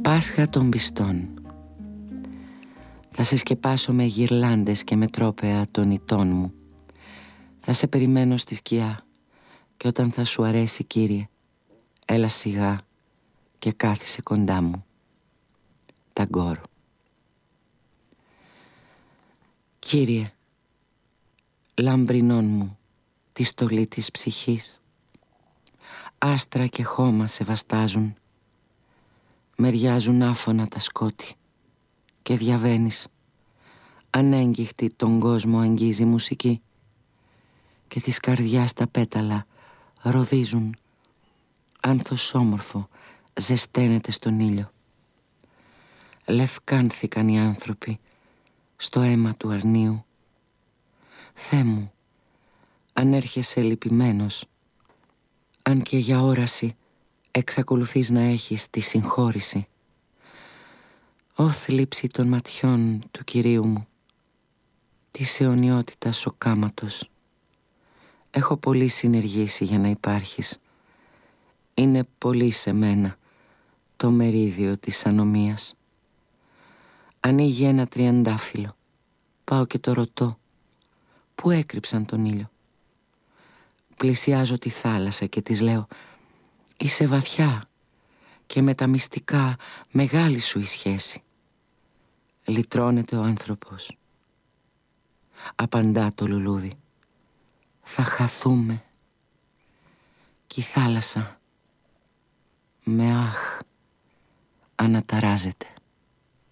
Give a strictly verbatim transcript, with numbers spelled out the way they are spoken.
Πάσχα των πιστών. Θα σε σκεπάσω με γυρλάντες και με τρόπαια των ητών μου. Θα σε περιμένω στη σκιά και όταν θα σου αρέσει, Κύριε, έλα σιγά και κάθισε κοντά μου. Ταγκόρο. Κύριε, λαμπρινών μου, τη στολή της ψυχής, άστρα και χώμα σε βαστάζουν, μεριάζουν άφωνα τα σκότη και διαβαίνεις, ανέγγιχτη τον κόσμο αγγίζει μουσική και της καρδιάς τα πέταλα ροδίζουν, άνθος όμορφο ζεσταίνεται στον ήλιο. Λευκάνθηκαν οι άνθρωποι στο αίμα του αρνίου. Θεέ μου, αν έρχεσαι λυπημένος, αν και για όραση εξακολουθείς να έχεις τη συγχώρηση, Ω θλίψη των ματιών του Κυρίου μου, της αιωνιότητας ο κάματος, έχω πολύ συνεργήσει για να υπάρχεις. Είναι πολύ σε μένα το μερίδιο της ανομίας. Ανοίγει ένα τριαντάφυλλο, πάω και το ρωτώ, πού έκρυψαν τον ήλιο. Πλησιάζω τη θάλασσα και της λέω, είσαι βαθιά και με τα μυστικά μεγάλη σου η σχέση. Λυτρώνεται ο άνθρωπος. Απαντά το λουλούδι, θα χαθούμε. Κι η θάλασσα με αχ αναταράζεται.